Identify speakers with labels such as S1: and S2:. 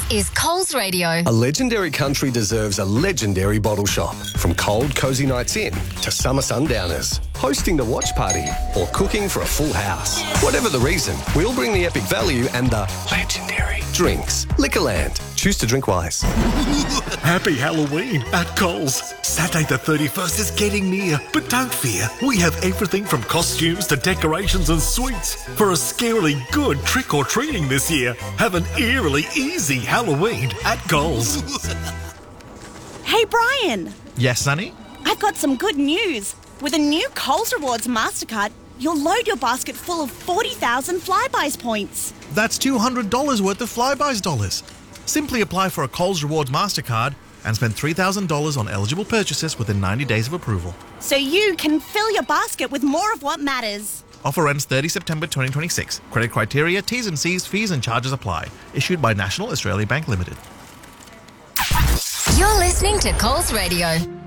S1: is Coles Radio.
S2: A legendary country deserves a legendary bottle shop. From cold, cosy nights in to summer sundowners, hosting the watch party or cooking for a full house. Whatever the reason, we'll bring the epic value and the legendary drinks. Liquorland. Choose to drink wise.
S3: Happy Halloween at Coles. Saturday the 31st is getting near, but don't fear. We have everything from costumes to decorations and sweets for a scarily good trick-or-treating this year. Have an eerily easy Halloween at Coles.
S4: Hey, Brian.
S5: Yes, Sonny?
S4: I've got some good news. With a new Coles Rewards MasterCard, you'll load your basket full of 40,000 Flybuys points.
S5: That's $200 worth of Flybuys dollars. Simply apply for a Coles Rewards MasterCard and spend $3,000 on eligible purchases within 90 days of approval.
S4: So you can fill your basket with more of what matters.
S5: Offer ends 30 September 2026. Credit criteria, T's and C's, fees and charges apply. Issued by National Australia Bank Limited.
S1: You're listening to Coles Radio.